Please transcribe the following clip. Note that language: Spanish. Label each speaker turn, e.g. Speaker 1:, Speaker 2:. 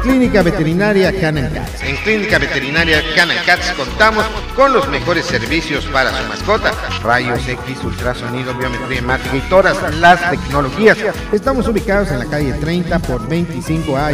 Speaker 1: Clínica Veterinaria Canal Cats.
Speaker 2: En Clínica Veterinaria Canal Cats contamos con los mejores servicios para su mascota: rayos X, ultrasonido, biometría hemática y todas las tecnologías.
Speaker 1: Estamos ubicados en la calle 30 por 25A